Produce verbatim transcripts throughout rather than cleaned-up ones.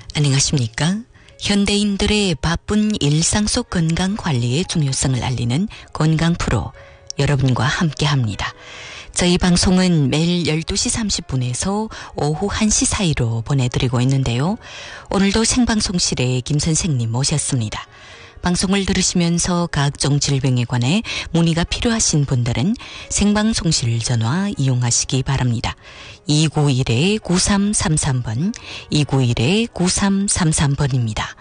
안녕하십니까? 현대인들의 바쁜 일상 속 건강 관리의 중요성을 알리는 건강 프로 여러분과 함께합니다. 저희 방송은 매일 열두 시 삼십 분에서 오후 한 시 사이로 보내드리고 있는데요. 오늘도 생방송실에 김 선생님 모셨습니다. 방송을 들으시면서 각종 질병에 관해 문의가 필요하신 분들은 생방송실 전화 이용하시기 바랍니다. 이구일 구삼삼삼 번, 이구일 구삼삼삼 번입니다.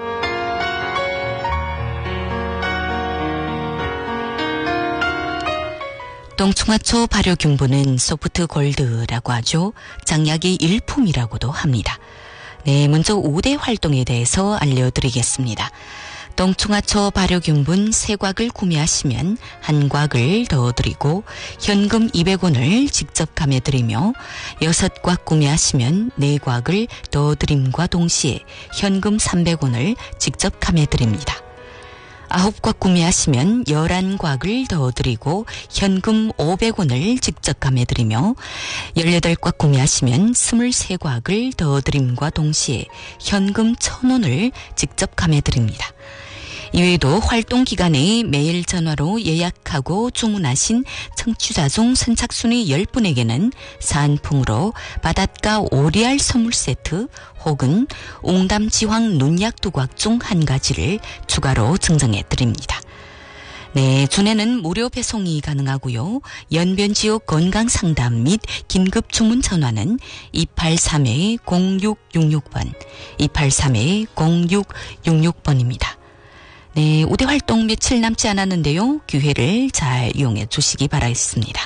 동충하초 발효균분은 소프트 골드라고 하죠. 장약의 일품이라고도 합니다. 네, 먼저 오 대 활동에 대해서 알려드리겠습니다. 동충하초 발효균분 세 곽을 구매하시면 한 곽을 더 드리고 현금 이백 원을 직접 감해드리며 여섯 곽 구매하시면 네 곽을 더 드림과 동시에 현금 삼백 원을 직접 감해드립니다. 아홉 곽 구매하시면 열한 곽을 더 드리고 현금 오백 원을 직접 감해드리며 열여덟 곽 구매하시면 스물세 곽을 더 드림과 동시에 현금 천 원을 직접 감해드립니다. 이외에도 활동 기간에 매일 전화로 예약하고 주문하신 청취자 중 선착순위 열 분에게는 사은품으로 바닷가 오리알 선물 세트 혹은 옹담지황 눈약 두 곽 중 한 가지를 추가로 증정해 드립니다. 네, 준에는 무료 배송이 가능하고요. 연변지역 건강상담 및 긴급주문 전화는 이팔삼 공육육육 번, 이팔삼 공육육육 번입니다. 네, 오 대 활동 며칠 남지 않았는데요. 기회를 잘 이용해 주시기 바라겠습니다.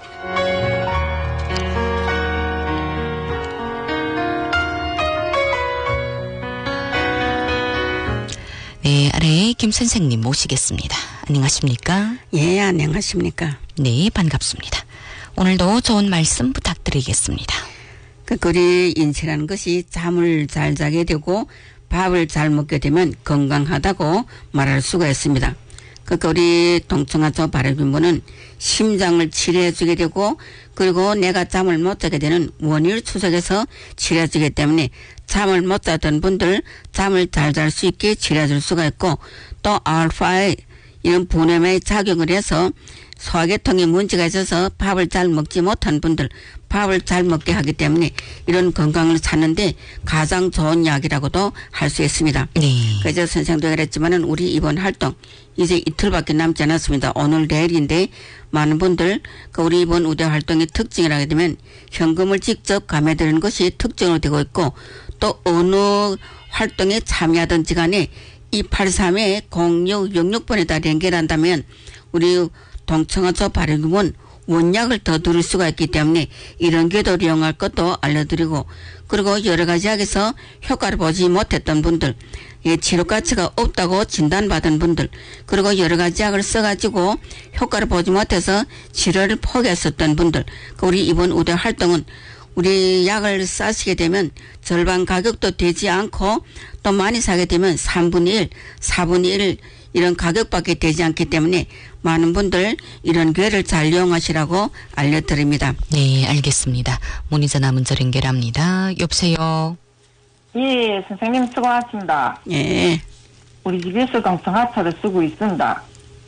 네, 아래 김 선생님 모시겠습니다. 안녕하십니까? 예, 안녕하십니까? 네, 반갑습니다. 오늘도 좋은 말씀 부탁드리겠습니다. 그 우리 인체라는 것이 잠을 잘 자게 되고 밥을 잘 먹게 되면 건강하다고 말할 수가 있습니다. 그러니까 우리 동충하초 발효균분은 심장을 치료해주게 되고 그리고 내가 잠을 못 자게 되는 원인을 추적해서 치료해주기 때문에 잠을 못 자던 분들 잠을 잘 잘 수 있게 치료해줄 수가 있고 또 알파에 이런 분해에 작용을 해서 소화계통에 문제가 있어서 밥을 잘 먹지 못한 분들 밥을 잘 먹게 하기 때문에 이런 건강을 찾는데 가장 좋은 약이라고도 할 수 있습니다. 네. 그래서 선생도 그랬지만은 우리 이번 활동 이제 이틀밖에 남지 않았습니다. 오늘 내일인데 많은 분들 그 우리 이번 우대 활동의 특징이라 하게 되면 현금을 직접 감해드리는 것이 특징으로 되고 있고 또 어느 활동에 참여하든지 간에 이팔삼 공육육육 번에다 연결을 한다면 우리 동충하초 발효균분 원약을 더 들을 수가 있기 때문에 이런 궤도를 이용할 것도 알려드리고 그리고 여러 가지 약에서 효과를 보지 못했던 분들 예, 치료 가치가 없다고 진단받은 분들 그리고 여러 가지 약을 써가지고 효과를 보지 못해서 치료를 포기했었던 분들 그 우리 이번 우대 활동은 우리 약을 사시게 되면 절반 가격도 되지 않고 또 많이 사게 되면 삼분의 일, 사분의 일 이런 가격밖에 되지 않기 때문에 많은 분들 이런 기회를 잘 이용하시라고 알려드립니다. 네, 알겠습니다. 문의 전화 문자 연결합니다. 여보세요. 예, 선생님 수고하셨습니다. 예. 우리 집에서 동충하초를 쓰고 있습니다.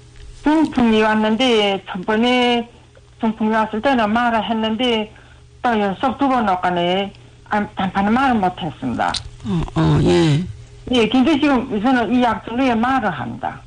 중풍이 왔는데 첫 번에 중풍이 왔을 때는 말을 했는데 또 연속 두 번 오가네 단판은 말을 못했습니다. 어, 어, 예. 예, 근데 지금 우선은 이 약들에 말을 합니다.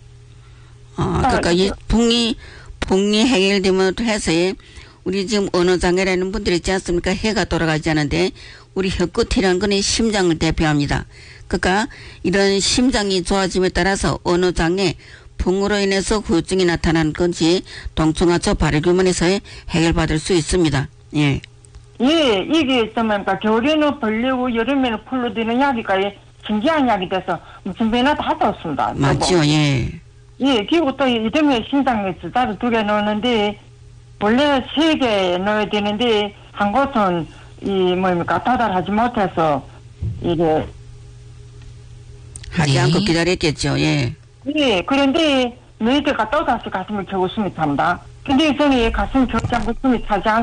아, 그러니까 이 풍이 풍이 해결되면 해서 우리 지금 어느 장애라는 분들이 있지 않습니까? 해가 돌아가지 않은데 우리 혀끝이라는 건 심장을 대표합니다. 그러니까 이런 심장이 좋아짐에 따라서 어느 장애 풍으로 인해서 후유증이 나타나는 건지 동충하초 발효균분에서 해결받을 수 있습니다. 예. 예, 이게 뭡니까 겨울에는 벌레고 여름에는 풀로 되는 약이니까 신기한 약이 돼서 무슨 변화 다 좋습니다. 맞죠, 예. 예, 그리고 또 이듬해 심장에 주사를 두 개 넣었는데 원래 세 개 넣어야 되는데 한 곳은 이 뭡니까 도달하지 못해서 이게 하지 네. 않고 기다렸겠죠, 예. 예, 그런데 너희들가 또 다시 가슴을 겨우 숨이 찬다. 근데 저는 가슴 겨우 숨이 차지 않고